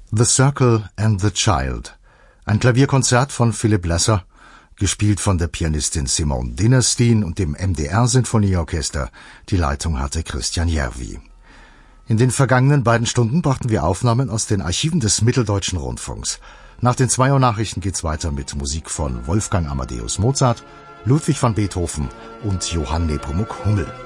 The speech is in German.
The Circle and the Child. Ein Klavierkonzert von Philipp Lesser, gespielt von der Pianistin Simone Dinnerstein und dem MDR-Sinfonieorchester. Die Leitung hatte Christian Järvi. In den vergangenen beiden Stunden brachten wir Aufnahmen aus den Archiven des Mitteldeutschen Rundfunks. Nach den 2 Uhr Nachrichten geht's weiter mit Musik von Wolfgang Amadeus Mozart, Ludwig van Beethoven und Johann Nepomuk Hummel.